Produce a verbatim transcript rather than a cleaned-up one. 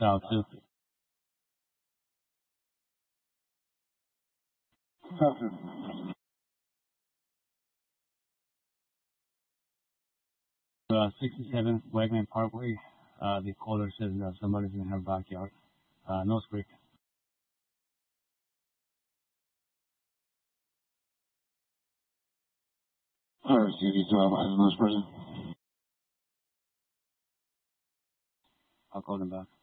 South two. South two. Uh, sixty-seven Wegman Parkway. Uh, the caller says uh, somebody's in her backyard. Uh, Nose Creek. Alright, C D twelve, I don't know this person. I'll call them back.